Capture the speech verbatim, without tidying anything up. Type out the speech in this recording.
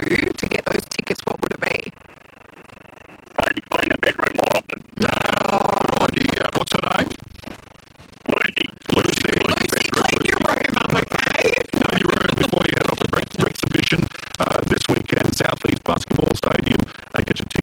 to get those tickets, what would it be? Maybe clean a bedroom more often. Oh, idea. What's her name? Lucy. Lucy. Lucy, clean your room up, okay? Know your room before you head off to Rex Exhibition uh, this weekend, South East Basketball Stadium. Uh, get your